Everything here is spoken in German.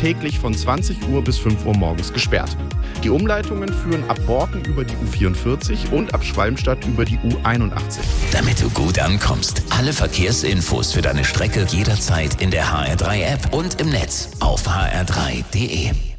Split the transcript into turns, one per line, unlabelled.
täglich von 20 Uhr bis 5 Uhr morgens gesperrt. Die Umleitungen führen ab Borken über die U44 und ab Schwalmstadt über die U81.
Damit du gut ankommst, alle Verkehrsinfos für deine Strecke jederzeit in der HR3-App und im Netz auf hr3.de.